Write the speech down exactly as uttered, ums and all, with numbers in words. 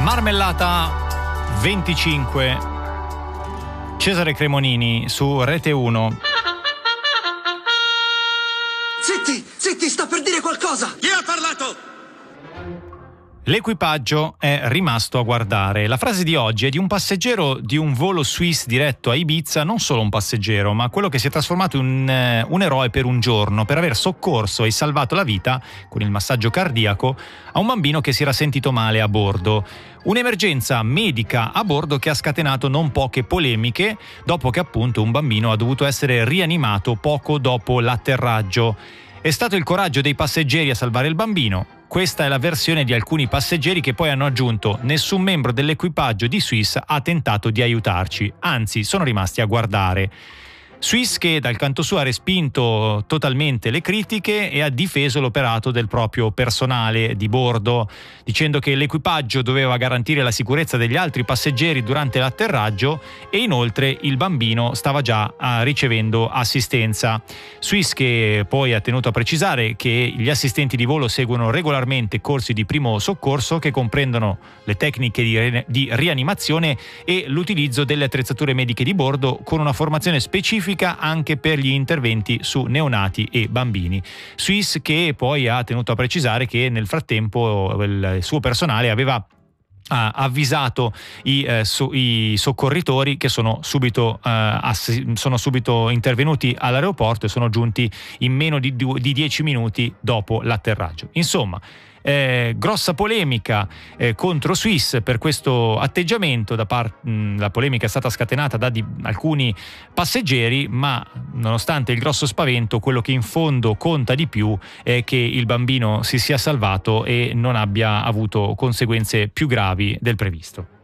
Marmellata venticinque, Cesare Cremonini su Rete uno. Zitti, zitti, sta per dire qualcosa! Chi ha parlato? L'equipaggio è rimasto a guardare. La frase di oggi è di un passeggero di un volo Swiss diretto a Ibiza, non solo un passeggero, ma quello che si è trasformato in un, un eroe per un giorno, per aver soccorso e salvato la vita, con il massaggio cardiaco, a un bambino che si era sentito male a bordo. Un'emergenza medica a bordo che ha scatenato non poche polemiche, dopo che appunto un bambino ha dovuto essere rianimato poco dopo l'atterraggio. È stato il coraggio dei passeggeri a salvare il bambino. Questa è la versione di alcuni passeggeri che poi hanno aggiunto: nessun membro dell'equipaggio di Swiss ha tentato di aiutarci, anzi sono rimasti a guardare. Swiss che dal canto suo ha respinto totalmente le critiche e ha difeso l'operato del proprio personale di bordo, dicendo che l'equipaggio doveva garantire la sicurezza degli altri passeggeri durante l'atterraggio e inoltre il bambino stava già uh, ricevendo assistenza. Swiss che poi ha tenuto a precisare che gli assistenti di volo seguono regolarmente corsi di primo soccorso che comprendono le tecniche di, re- di rianimazione e l'utilizzo delle attrezzature mediche di bordo, con una formazione specifica anche per gli interventi su neonati e bambini. Swiss che poi ha tenuto a precisare che nel frattempo il suo personale aveva ha avvisato i, eh, so, i soccorritori che sono subito, eh, ass- sono subito intervenuti all'aeroporto e sono giunti in meno di, du- di dieci minuti dopo l'atterraggio. Insomma, Eh, grossa polemica eh, contro Swiss per questo atteggiamento da parte. La polemica è stata scatenata da di- alcuni passeggeri, ma nonostante il grosso spavento, quello che in fondo conta di più è che il bambino si sia salvato e non abbia avuto conseguenze più gravi del previsto.